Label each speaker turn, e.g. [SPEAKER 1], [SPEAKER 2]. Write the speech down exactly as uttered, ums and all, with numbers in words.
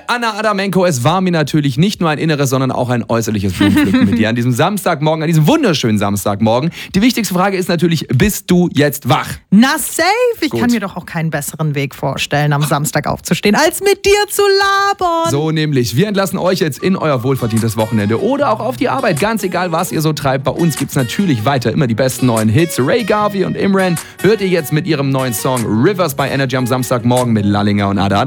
[SPEAKER 1] Anna Adamenko, es war mir natürlich nicht nur ein inneres, sondern auch ein äußerliches Blumenpflücken mit dir an diesem Samstagmorgen, an diesem wunderschönen Samstagmorgen. Die wichtigste Frage ist natürlich, bist du jetzt wach?
[SPEAKER 2] Na safe, ich
[SPEAKER 1] Gut.
[SPEAKER 2] kann mir doch auch keinen besseren Weg vorstellen, am Samstag aufzustehen, als mit dir zu labern.
[SPEAKER 1] So nämlich, wir entlassen euch jetzt in euer wohlverdientes Wochenende oder auch auf die Arbeit, ganz egal was ihr so treibt. Bei uns gibt's natürlich weiter immer die besten neuen Hits. Ray Garvey und Imran hört ihr jetzt mit ihrem neuen Song Rivers bei Energy am Samstagmorgen mit Lallinger und Ada.